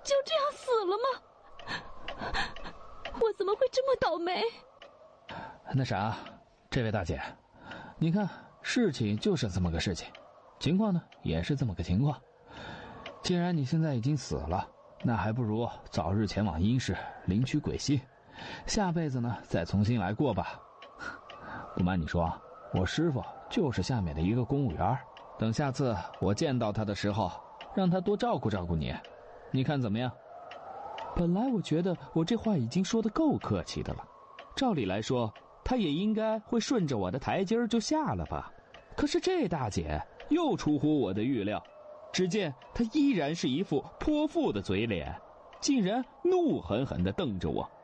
就这样死了吗？我怎么会这么倒霉？ 那啥，这位大姐，你看事情就是这么个事情，情况呢也是这么个情况。既然你现在已经死了，那还不如早日前往阴世领取鬼息，下辈子呢再重新来过吧。不瞒你说，我师父就是下面的一个公务员，等下次我见到他的时候，让他多照顾照顾你，你看怎么样？本来我觉得我这话已经说得够客气的了，照理来说他也应该会顺着我的台阶就下了吧。可是这大姐又出乎我的预料，只见她依然是一副泼妇的嘴脸，竟然怒狠狠地瞪着我。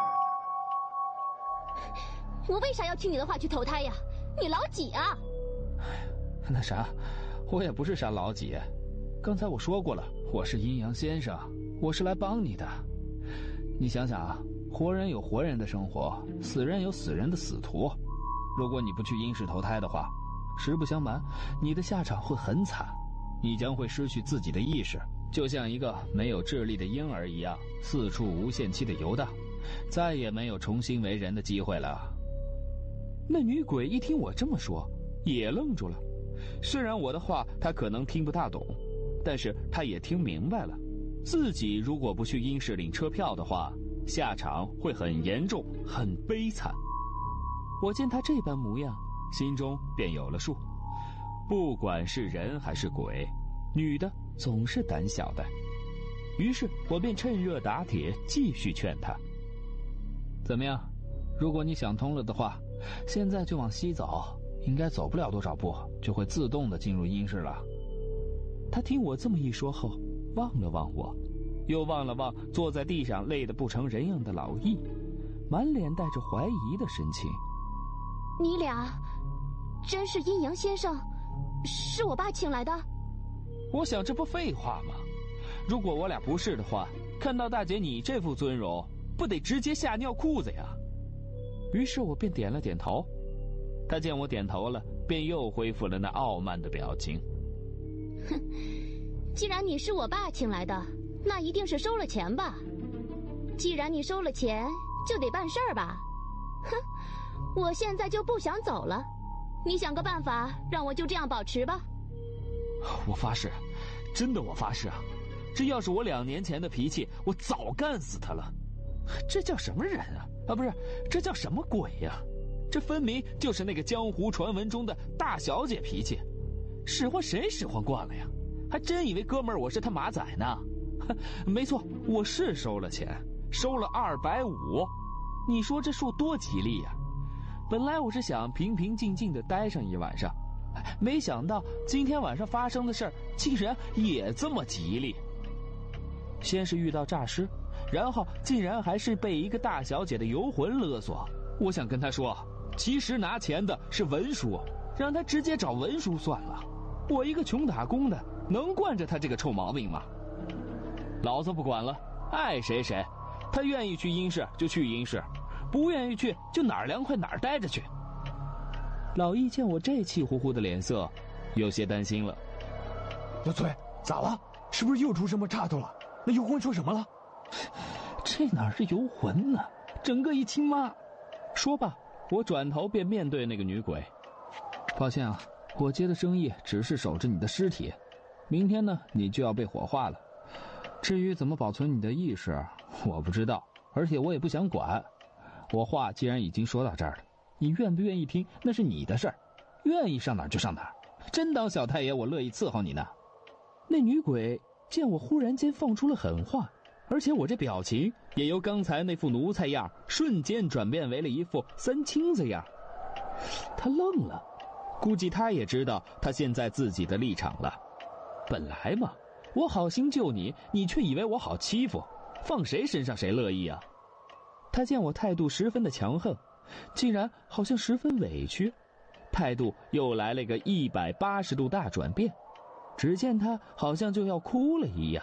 我为啥要听你的话去投胎呀？你老几啊？ 那啥，我也不是啥老几，刚才我说过了，我是阴阳先生，我是来帮你的。你想想啊，活人有活人的生活，死人有死人的死途。如果你不去阴世投胎的话，实不相瞒，你的下场会很惨，你将会失去自己的意识，就像一个没有智力的婴儿一样，四处无限期的游荡，再也没有重新为人的机会了。那女鬼一听我这么说，也愣住了。虽然我的话她可能听不大懂，但是她也听明白了，自己如果不去阴世领车票的话，下场会很严重，很悲惨。我见她这般模样，心中便有了数。不管是人还是鬼，女的总是胆小的。于是我便趁热打铁，继续劝她。怎么样？如果你想通了的话，现在就往西走，应该走不了多少步，就会自动的进入阴世了。她听我这么一说后，望了望我，又望了望坐在地上累得不成人样的老易，满脸带着怀疑的神情。 你俩真是阴阳先生？是我爸请来的？ 我想这不废话吗？如果我俩不是的话，看到大姐你这副尊容，不得直接吓尿裤子呀。于是我便点了点头。她见我点头了，便又恢复了那傲慢的表情。 哼，既然你是我爸请来的，那一定是收了钱吧？既然你收了钱，就得办事儿吧？哼，我现在就不想走了，你想个办法让我就这样保持吧。 我发誓，真的我发誓啊，这要是我2年前的脾气，我早干死他了。这叫什么人啊？不是，这叫什么鬼呀？这分明就是那个江湖传闻中的大小姐脾气，使唤谁使唤惯了呀？还真以为哥们儿我是他马仔呢？没错，我是收了钱，收了250。你说这数多吉利呀！本来我是想平平静静的待上一晚上，没想到今天晚上发生的事儿竟然也这么吉利。先是遇到诈尸，然后竟然还是被一个大小姐的游魂勒索。我想跟她说，其实拿钱的是文书，让她直接找文书算了。我一个穷打工的，能惯着她这个臭毛病吗？老子不管了，爱谁谁，她愿意去阴世就去阴世，不愿意去就哪儿凉快哪儿待着去。老易见我这气呼呼的脸色，有些担心了。 老崔，咋了？是不是又出什么岔头了？那游魂说什么了？ 这哪是游魂呢，整个一亲妈！说罢，我转头便面对那个女鬼。抱歉啊，我接的生意只是守着你的尸体，明天呢你就要被火化了。至于怎么保存你的意识，我不知道，而且我也不想管。我话既然已经说到这儿了，你愿不愿意听那是你的事儿，愿意上哪儿就上哪儿，真当小太爷我乐意伺候你呢。那女鬼见我忽然间放出了狠话，而且我这表情也由刚才那副奴才样瞬间转变为了一副三清子样，她愣了，估计她也知道她现在自己的立场了。本来嘛，我好心救你，你却以为我好欺负，放谁身上谁乐意啊。她见我态度十分的强横，竟然好像十分委屈，态度又来了个180度大转变，只见她好像就要哭了一样。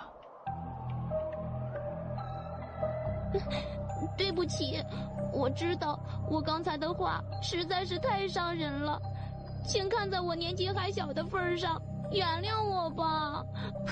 对不起，我知道我刚才的话实在是太伤人了，请看在我年纪还小的份上，原谅我吧。